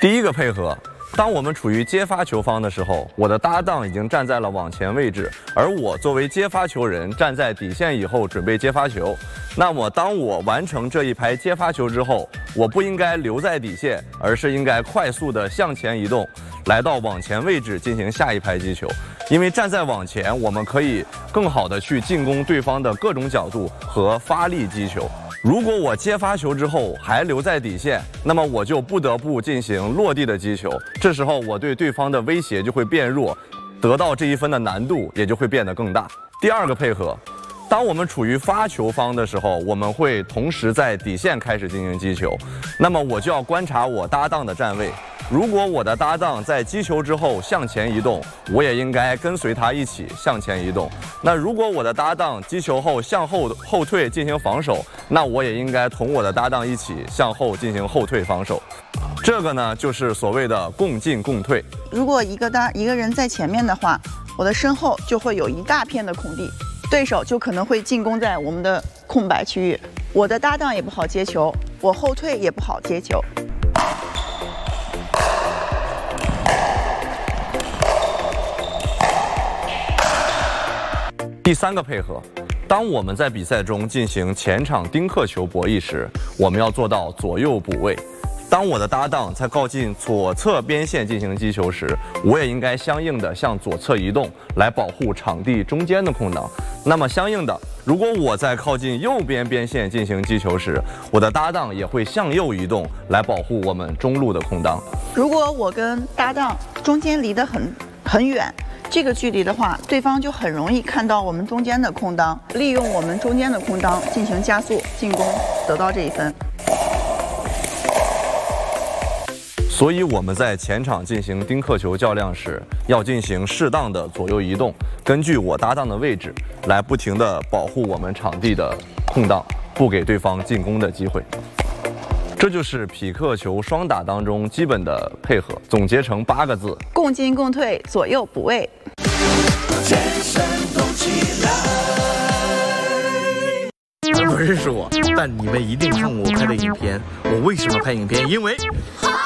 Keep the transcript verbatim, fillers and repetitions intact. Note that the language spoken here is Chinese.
第一个配合。 当我们处于接发球方的时候，我的搭档已经站在了网前位置，而我作为接发球人站在底线以后准备接发球。那么，当我完成这一拍接发球之后，我不应该留在底线，而是应该快速的向前移动，来到网前位置进行下一拍击球。因为站在网前，我们可以更好的去进攻对方的各种角度和发力击球。 如果我接发球之后还留在底线，那么我就不得不进行落地的击球。这时候我对对方的威胁就会变弱，得到这一分的难度也就会变得更大。第二个配合，当我们处于发球方的时候，我们会同时在底线开始进行击球，那么我就要观察我搭档的站位。 如果我的搭档在击球之后向前移动，我也应该跟随他一起向前移动。那如果我的搭档击球后向后后退进行防守，那我也应该同我的搭档一起向后进行后退防守。这个呢，就是所谓的共进共退。 如果一个搭一个人在前面的话，我的身后就会有一大片的空地，对手就可能会进攻在我们的空白区域，我的搭档也不好接球，我后退也不好接球。 第三个配合，当我们在比赛中进行前场丁克球博弈时，我们要做到左右补位。当我的搭档在靠近左侧边线进行击球时，我也应该相应的向左侧移动，来保护场地中间的空档。那么相应的，如果我在靠近右边边线进行击球时，我的搭档也会向右移动，来保护我们中路的空档。 如果我跟搭档中间离得很很远。 这个距离的话，对方就很容易看到我们中间的空当，利用我们中间的空当进行加速进攻，得到这一分。 所以我们在前场进行丁克球较量时，要进行适当的左右移动，根据我搭档的位置来不停地保护我们场地的空档，不给对方进攻的机会。 这就是匹克球双打当中基本的配合，总结成八个字： 共进共退，左右补位。 全身动起来。 不认识我，但你们一定看过我拍的影片。我为什么拍影片？因为。